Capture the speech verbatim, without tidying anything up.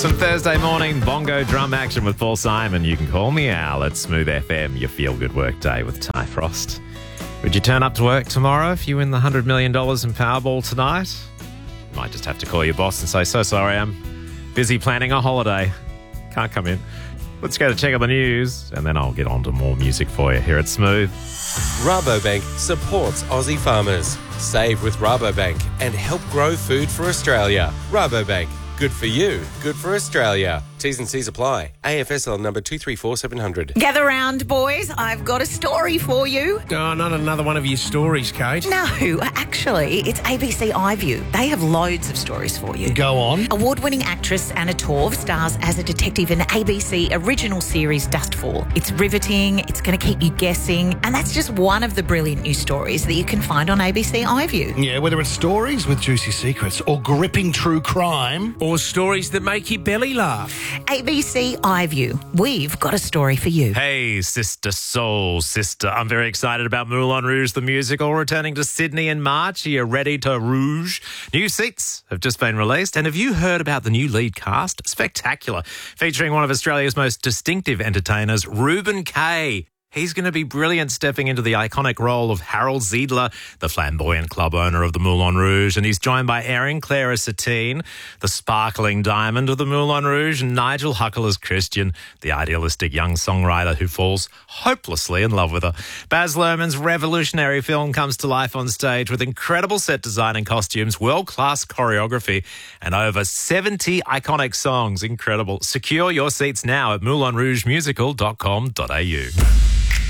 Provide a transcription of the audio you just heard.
Some Thursday morning bongo drum action with Paul Simon. You can call me Al at Smooth F M, your feel-good work day with Ty Frost. Would you turn up to work tomorrow if you win the one hundred million dollars in Powerball tonight? You might just have to call your boss and say, so sorry, I'm busy planning a holiday. Can't come in. Let's go to check out the news, and then I'll get on to more music for you here at Smooth. Rabobank supports Aussie farmers. Save with Rabobank and help grow food for Australia. Rabobank, good for you, good for Australia. T's and C's apply. A F S L number two three four seven hundred. Gather round, boys. I've got a story for you. Oh, not another one of your stories, Kate. No, actually, it's A B C iView. They have loads of stories for you. Go on. Award-winning actress Anna Torv stars as a detective in the A B C original series Dustfall. It's riveting, it's going to keep you guessing, and that's just one of the brilliant new stories that you can find on A B C iView. Yeah, whether it's stories with juicy secrets or gripping true crime. Or stories that make your belly laugh. A B C iView. We've got a story for you. Hey, Sister Soul Sister. I'm very excited about Moulin Rouge, the musical, returning to Sydney in March. Are you ready to rouge? New seats have just been released. And have you heard about the new lead cast? Spectacular. Featuring one of Australia's most distinctive entertainers, Reuben Kaye. He's going to be brilliant stepping into the iconic role of Harold Ziedler, the flamboyant club owner of the Moulin Rouge. And he's joined by Erin Clara Satine, the sparkling diamond of the Moulin Rouge, and Nigel Huckle as Christian, the idealistic young songwriter who falls hopelessly in love with her. Baz Luhrmann's revolutionary film comes to life on stage with incredible set design and costumes, world-class choreography, and over seventy iconic songs. Incredible. Secure your seats now at moulin rouge musical dot com dot a u.